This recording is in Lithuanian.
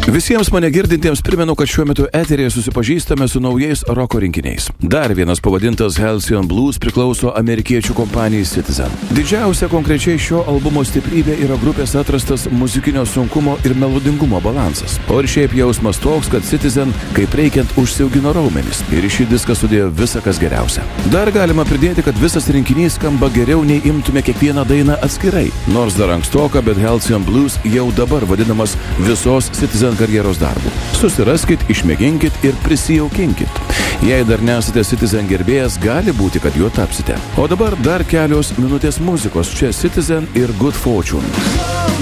Visiems mane girdintiems primenu, kad šiuo metu eterėje susipažįstame su naujais roko rinkiniais. Dar vienas pavadintas Halcyon Blues priklauso amerikiečių kompanijai Citizen. Didžiausia konkrečiai šio albumo stiprybė yra grupės atrastas muzikinio sunkumo ir melodingumo balansas. O ir šiaip jausmas toks, kad Citizen kaip reikiant užsiaugino raumenis ir į šį diską sudėjo visa, kas geriausia. Dar galima pridėti, kad visas rinkinys skamba geriau nei imtume kiekvieną dainą atskirai. Nors dar ankstoka, bet Halcyon Blues jau dabar vadinamas visos Citizen karjeros darbu. Susiraskit, išmėginkit ir prisijaukinkit. Jei dar nesate Citizen gerbėjas, gali būti, kad juo tapsite. O dabar dar kelios minutės muzikos. Čia Citizen ir Good Fortune.